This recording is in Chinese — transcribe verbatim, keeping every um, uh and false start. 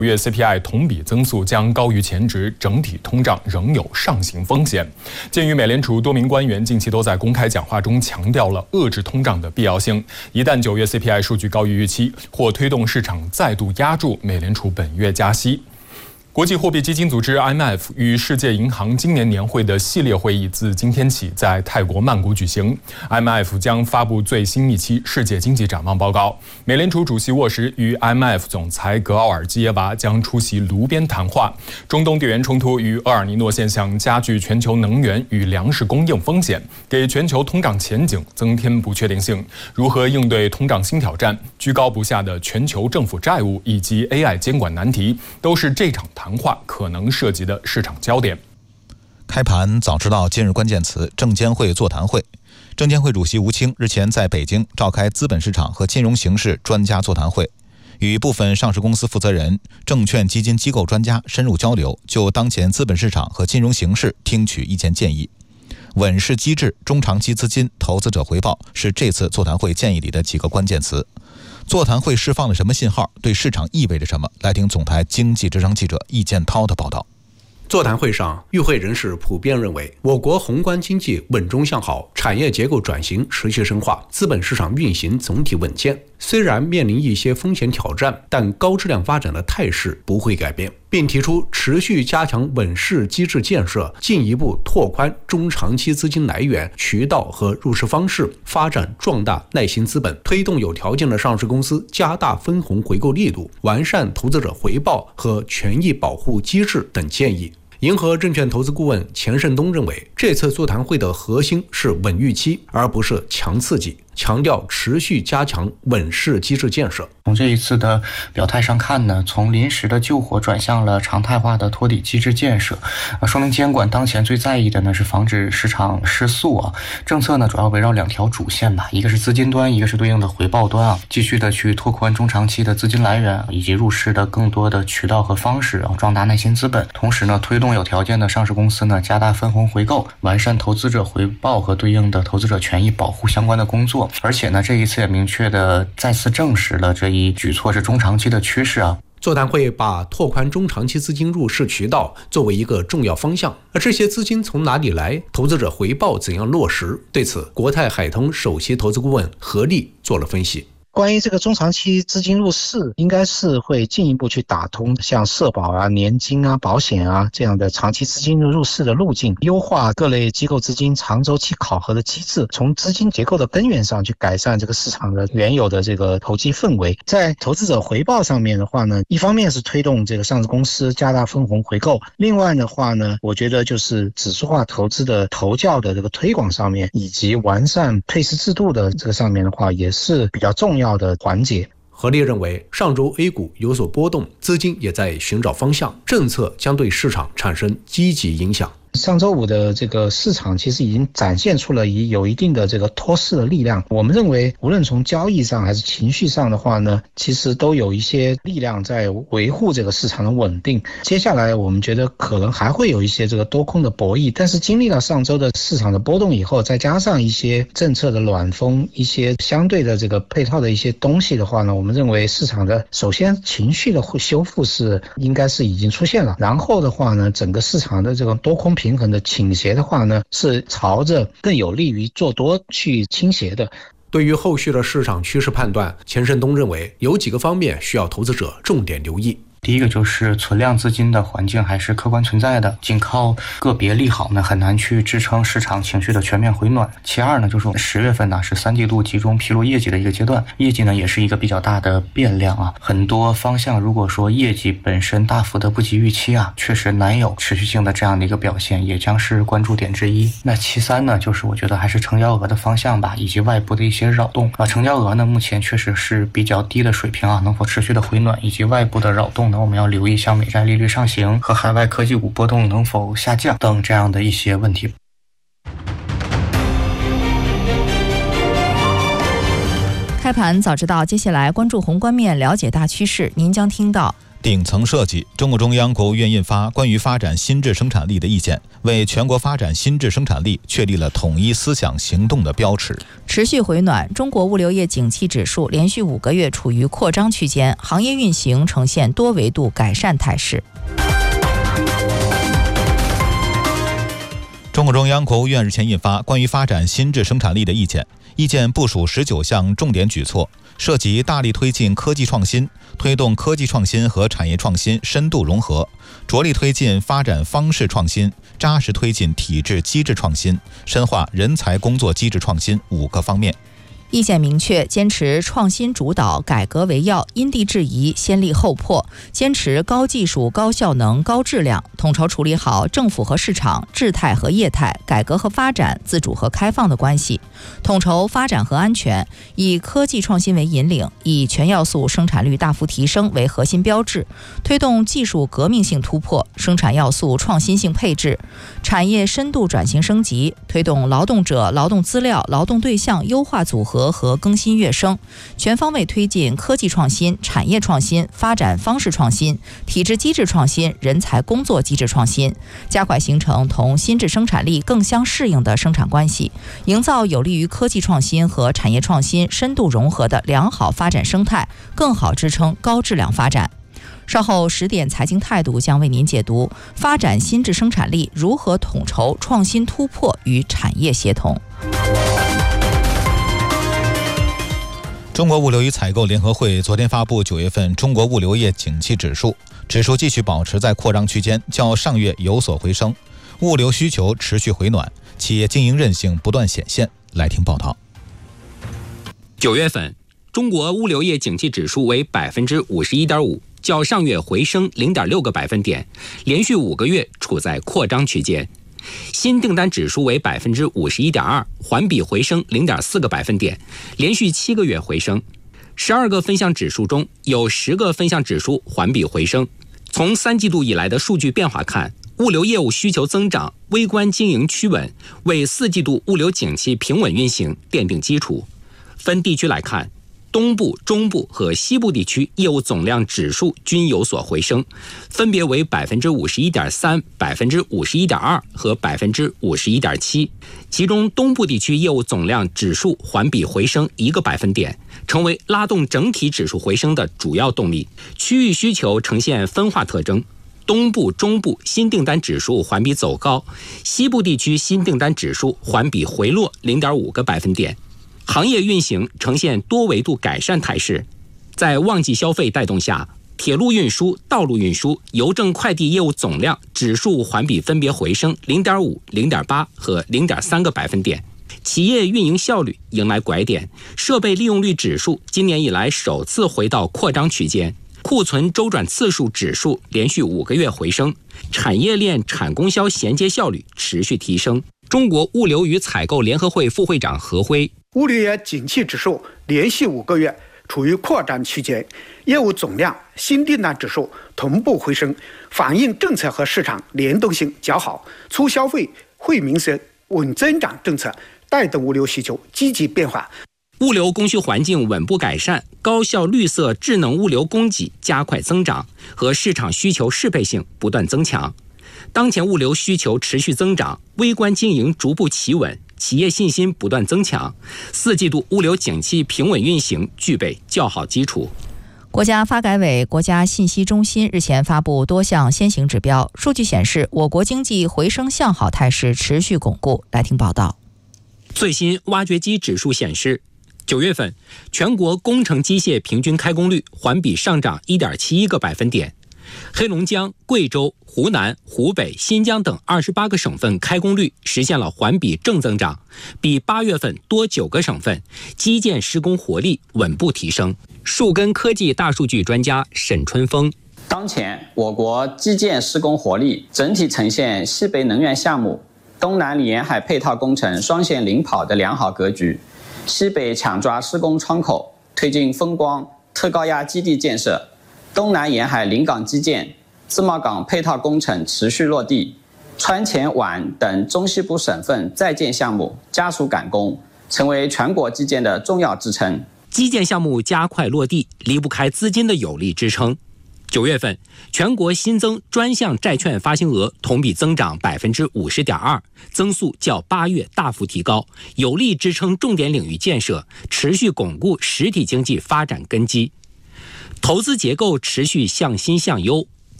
五月 C P I 同比增速将高于前值，整体通胀仍有上行风险。鉴于美联储多名官员近期都在公开讲话中强调了遏制通胀的必要性，一旦九月 C P I 数据高于预期，或推动市场再度压住美联储本月加息。国际货币基金组织 I M F 与世界银行今年年会的系列会议自今天起在泰国曼谷举行。I M F 将发布最新一期世界经济展望报告。美联储主席沃什与 I M F 总裁格奥尔基耶娃将出席炉边谈话。中东地缘冲突与厄尔尼诺现象加剧全球能源与粮食供应风险，给全球通胀前景增添不确定性。如何应对通胀新挑战、居高不下的全球政府债务以及 A I 监管难题，都是这场谈话可能涉及的市场焦点。 开盘早知道今日关键词证监会座谈会。证监会主席吴清日前在北京召开资本市场和金融形势专家座谈会，与部分上市公司负责人、证券基金机构专家深入交流，就当前资本市场和金融形势听取意见建议。稳市机制、中长期资金、投资者回报是这次座谈会建议里的几个关键词。座谈会释放了什么信号？对市场意味着什么？来听总台经济之声记者易建涛的报道。 座谈会上，与会人士普遍认为，我国宏观经济稳中向好，产业结构转型持续深化，资本市场运行总体稳健。虽然面临一些风险挑战，但高质量发展的态势不会改变，并提出持续加强稳市机制建设，进一步拓宽中长期资金来源、渠道和入市方式，发展壮大耐心资本，推动有条件的上市公司加大分红回购力度，完善投资者回报和权益保护机制等建议。银河证券投资顾问钱胜东认为，这次座谈会的核心是稳预期，而不是强刺激，强调持续加强稳市机制建设。 从这一次的表态上看呢，从临时的救火转向了常态化的托底机制建设，啊，说明监管当前最在意的呢是防止市场失速啊。政策呢主要围绕两条主线吧，一个是资金端，一个是对应的回报端啊，继续的去拓宽中长期的资金来源以及入市的更多的渠道和方式啊，壮大耐心资本。同时呢，推动有条件的上市公司呢加大分红回购，完善投资者回报和对应的投资者权益保护相关的工作。而且呢，这一次也明确的再次证实了这一举措是中长期的趋势啊。 座谈会把拓宽中长期资金入市渠道作为一个重要方向，而这些资金从哪里来？投资者回报怎样落实？对此，国泰海通首席投资顾问何立做了分析。 关于这个中长期资金入市，应该是会进一步去打通像社保啊、年金啊、保险啊这样的长期资金入市的路径，优化各类机构资金长周期考核的机制，从资金结构的根源上去改善这个市场的原有的这个投机氛围。在投资者回报上面的话呢，一方面是推动这个上市公司加大分红回购，另外的话呢，我觉得就是指数化投资的投教的这个推广上面，以及完善退市制度的这个上面的话，也是比较重要要的环节。 何立认为，上周 A 股有所波动，资金也在寻找方向，政策将对市场产生积极影响。 上周五的这个市场其实已经展现出了有一定的这个托市的力量。我们认为，无论从交易上还是情绪上的话呢，其实都有一些力量在维护这个市场的稳定。接下来我们觉得可能还会有一些这个多空的博弈，但是经历了上周的市场的波动以后，再加上一些政策的暖风，一些相对的这个配套的一些东西的话呢，我们认为市场的首先情绪的修复是应该是已经出现了，然后的话呢，整个市场的这个多空平衡的倾斜的话呢，是朝着更有利于做多去倾斜的。 对于后续的市场趋势判断，钱胜东认为有几个方面需要投资者重点留意。 第一个就是存量资金的环境还是客观存在的，仅靠个别利好呢很难去支撑市场情绪的全面回暖。其二呢，就是我们十月份呢是三季度集中披露业绩的一个阶段，业绩呢也是一个比较大的变量啊，很多方向如果说业绩本身大幅的不及预期啊，确实难有持续性的这样的一个表现，也将是关注点之一。那其三呢，就是我觉得还是成交额的方向吧，以及外部的一些扰动啊，成交额呢目前确实是比较低的水平啊，能否持续的回暖，以及外部的扰动。那我们要留意像美债利率上行和海外科技股波动能否下降等这样的一些问题。 开盘早知道，接下来关注宏观面，了解大趋势。您将听到顶层设计，中共中央、国务院印发关于发展新质生产力的意见，为全国发展新质生产力确立了统一思想行动的标尺。 持续回暖，中国物流业景气指数连续五个月处于扩张区间，行业运行呈现多维度改善态势。 中共中央、国务院日前印发关于发展新质生产力的意见，意见部署十九项重点举措，涉及大力推进科技创新，推动科技创新和产业创新深度融合，着力推进发展方式创新，扎实推进体制机制创新，深化人才工作机制创新五个方面。 意见明确，坚持创新主导、改革为要，因地制宜、先立后破，坚持高技术、高效能、高质量，统筹处理好政府和市场、质态和业态、改革和发展、自主和开放的关系，统筹发展和安全，以科技创新为引领，以全要素生产率大幅提升为核心标志，推动技术革命性突破、生产要素创新性配置、产业深度转型升级，推动劳动者、劳动资料、劳动对象优化组合和更新跃升，全方位推进科技创新、产业创新、发展方式创新、体制机制创新、人才工作机制创新，加快形成同新质生产力更相适应的生产关系，营造有利于科技创新和产业创新深度融合的良好发展生态，更好支撑高质量发展。稍后十点财经态度将为您解读发展新质生产力如何统筹创新突破与产业协同。 中国物流与采购联合会昨天发布九月份中国物流业景气指数，指数继续保持在扩张区间，较上月有所回升，物流需求持续回暖，企业经营韧性不断显现。来听报道。 九月份，中国物流业景气指数为百分之五十一点五，较上月回升零点六个百分点，连续五个月处在扩张区间。新订单指数为百分之五十一点二，环比回升零点四个百分点，连续七个月回升。十二个分项指数中有十个分项指数环比回升。从三季度以来的数据变化看，物流业务需求增长，微观经营趋稳，为四季度物流景气平稳运行奠定基础。分地区来看，东部、中部和西部地区业务总量指数均有所回升，分别为百分之五十一点三、百分之五十一点二和百分之五十一点七。其中，东部地区业务总量指数环比回升一个百分点，成为拉动整体指数回升的主要动力。区域需求呈现分化特征，东部、中部新订单指数环比走高，西部地区新订单指数环比回落零点五个百分点。行业运行呈现多维度改善态势，在旺季消费带动下，铁路运输、道路运输、邮政快递业务总量指数环比分别回升零点五、零点八和零点三个百分点。企业运营效率迎来拐点，设备利用率指数今年以来首次回到扩张区间，库存周转次数指数连续五个月回升，产业链产供销衔接效率持续提升。中国物流与采购联合会副会长何辉， 物流业景气指数连续五个月处于扩张区间，业务总量、新订单指数同步回升，反映政策和市场联动性较好，促消费、惠民生、稳增长政策带动物流需求积极变化。 物流供需环境稳步改善，高效绿色智能物流供给加快增长，和市场需求适配性不断增强。当前物流需求持续增长，微观经营逐步企稳，企业信心不断增强，四季度物流景气平稳运行具备较好基础。 国家发改委、国家信息中心日前发布多项先行指标，数据显示，我国经济回升向好态势持续巩固。来听报道。 最新挖掘机指数显示，九月份全国工程机械平均开工率环比上涨 一点七一个百分点，黑龙江、贵州、湖南、湖北、新疆等二十八个省份开工率实现了环比正增长，比八月份多九个省份，基建施工活力稳步提升。树根科技大数据专家沈春峰， 当前我国基建施工活力整体呈现西北能源项目、东南沿海配套工程双线领跑的良好格局，西北抢抓施工窗口，推进风光、特高压基地建设，东南沿海临港基建、自贸港配套工程持续落地，川黔皖等中西部省份在建项目加速赶工，成为全国基建的重要支撑。 基建项目加快落地，离不开资金的有力支撑。 九月份，全国新增专项债券发行额同比增长百分之五十点二，增速较八月大幅提高，有力支撑重点领域建设，持续巩固实体经济发展根基。投资结构持续向新向优，